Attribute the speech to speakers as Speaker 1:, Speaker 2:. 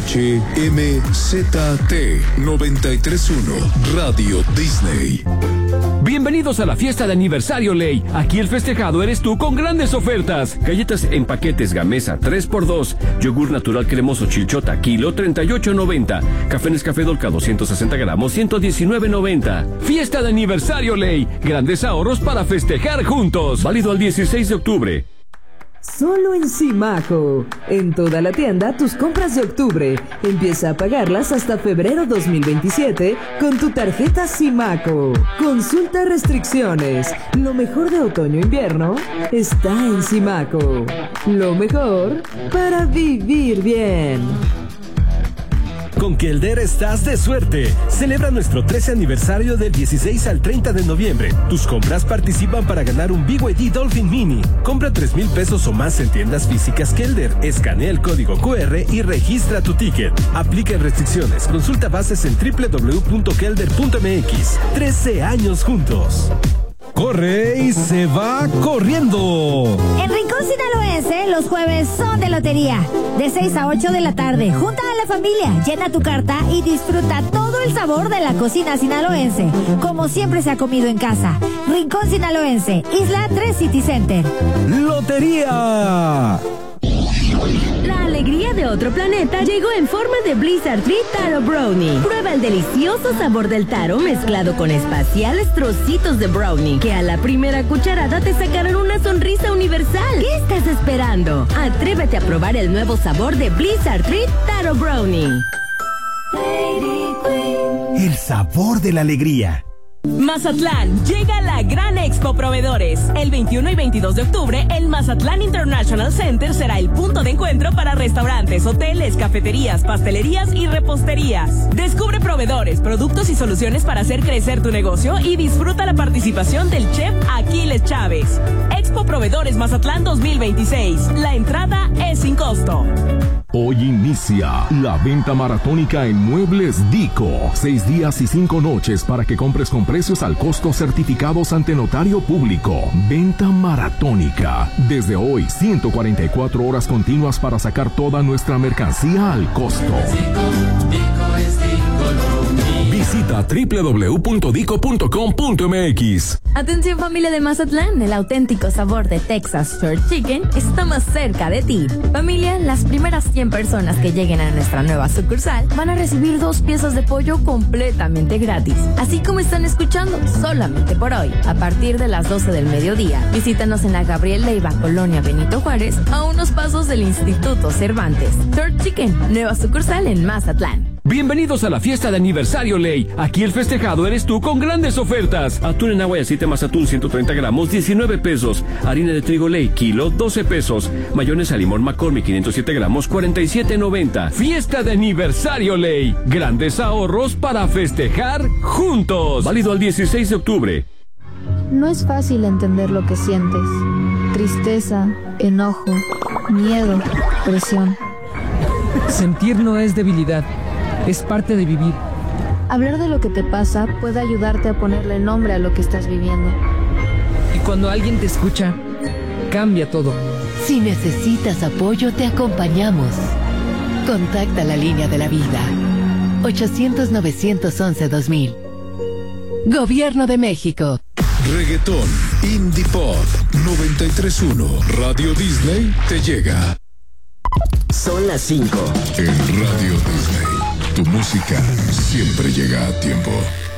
Speaker 1: HMZT 931 Radio Disney.
Speaker 2: Bienvenidos a la fiesta de aniversario Ley. Aquí el festejado eres tú con grandes ofertas. Galletas en paquetes Gamesa 3x2. Yogur natural cremoso Chilchota kilo 38.90. Café Nescafé Dolca 260 gramos 119.90. Fiesta de aniversario Ley. Grandes ahorros para festejar juntos. Válido al 16 de octubre.
Speaker 3: Solo en Simaco. En toda la tienda, tus compras de octubre. Empieza a pagarlas hasta febrero 2027 con tu tarjeta Simaco. Consulta restricciones. Lo mejor de otoño-invierno está en Simaco. Lo mejor para vivir bien.
Speaker 4: Con Kelder estás de suerte. Celebra nuestro 13 aniversario del 16 al 30 de noviembre. Tus compras participan para ganar un BYD Dolphin Mini. Compra 3,000 pesos o más en tiendas físicas Kelder. Escanea el código QR y registra tu ticket. Aplica restricciones. Consulta bases en www.kelder.mx. 13 años juntos.
Speaker 5: Corre y se va corriendo.
Speaker 6: En Rincón Sinaloense, los jueves son de lotería. De 6 a 8 de la tarde. Junta a la familia, llena tu carta y disfruta todo el sabor de la cocina sinaloense, como siempre se ha comido en casa. Rincón Sinaloense, Isla 3 City Center.
Speaker 5: ¡Lotería!
Speaker 7: La alegría de otro planeta llegó en forma de Blizzard Treat Taro Brownie. Prueba el delicioso sabor del taro mezclado con espaciales trocitos de brownie, que a la primera cucharada te sacarán una sonrisa universal. ¿Qué estás esperando? Atrévete a probar el nuevo sabor de Blizzard Treat Taro Brownie.
Speaker 5: El sabor de la alegría.
Speaker 8: Mazatlán, llega la Gran Expo Proveedores. El 21 y 22 de octubre, el Mazatlán International Center será el punto de encuentro para restaurantes, hoteles, cafeterías, pastelerías y reposterías. Descubre proveedores, productos y soluciones para hacer crecer tu negocio y disfruta la participación del chef Aquiles Chávez. Expo Proveedores Mazatlán 2026. La entrada es sin costo.
Speaker 9: Hoy inicia la venta maratónica en Muebles Dico. 6 días y 5 noches para que compres con precios al costo certificados ante notario público. Venta maratónica. Desde hoy, 144 horas continuas para sacar toda nuestra mercancía al costo. Visita www.dico.com.mx.
Speaker 7: Atención familia de Mazatlán, el auténtico sabor de Texas Church Chicken está más cerca de ti. Familia, las primeras 100 personas que lleguen a nuestra nueva sucursal van a recibir 2 piezas de pollo completamente gratis. Así como están escuchando, solamente por hoy, a partir de las 12 del mediodía. Visítanos en la Gabriel Leiva, Colonia Benito Juárez, a unos pasos del Instituto Cervantes. Church Chicken, nueva sucursal en Mazatlán.
Speaker 2: Bienvenidos a la fiesta de aniversario Ley. Aquí el festejado eres tú con grandes ofertas. Atún en agua y aceite Mazatún 130 gramos 19 pesos. Harina de trigo Ley kilo 12 pesos. Mayonesa limón McCormick 507 gramos 47.90. Fiesta de aniversario Ley. Grandes ahorros para festejar juntos. Válido al 16 de octubre.
Speaker 10: No es fácil entender lo que sientes. Tristeza, enojo, miedo, presión.
Speaker 11: Sentir no es debilidad. Es parte de vivir.
Speaker 10: Hablar de lo que te pasa puede ayudarte a ponerle nombre a lo que estás viviendo.
Speaker 11: Y cuando alguien te escucha, cambia todo.
Speaker 12: Si necesitas apoyo, te acompañamos. Contacta la línea de la vida. 800-911-2000. Gobierno de México.
Speaker 1: Reggaetón, Indie Pop, 93.1 Radio Disney te llega.
Speaker 13: Son las 5.
Speaker 1: En Radio Disney, tu música siempre llega a tiempo.